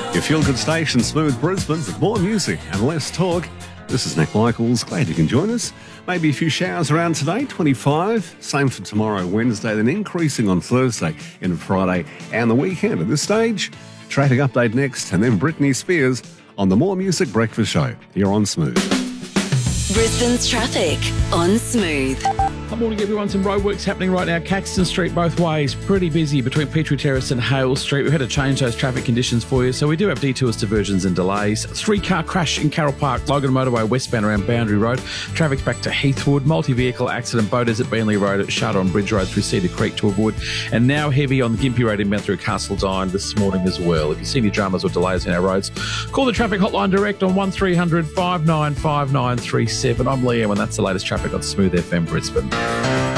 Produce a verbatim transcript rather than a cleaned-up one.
Your feel-good station, Smooth Brisbane, with more music and less talk. This is Nick Michaels. Glad you can join us. Maybe a few showers around today, twenty-five. Same for tomorrow, Wednesday, then increasing on Thursday and Friday and the weekend. At this stage, traffic update next, and then Britney Spears on the More Music Breakfast Show here on Smooth. Brisbane's traffic on Smooth. Good morning, everyone. Some roadworks happening right now. Caxton Street both ways, pretty busy between Petrie Terrace and Hale Street. We've had to change those traffic conditions for you, so we do have detours, diversions and delays. Three-car crash in Carroll Park, Logan Motorway westbound around Boundary Road. Traffic's back to Heathwood. Multi-vehicle accident, Boaters at Beenley Road, at Shard on Bridge Road through Cedar Creek to avoid. And now heavy on the Gympie Road inbound through Castledine this morning as well. If you see any dramas or delays in our roads, call the traffic hotline direct on one three hundred, five nine five nine three seven. I'm Liam, and that's the latest traffic on Smooth F M Brisbane.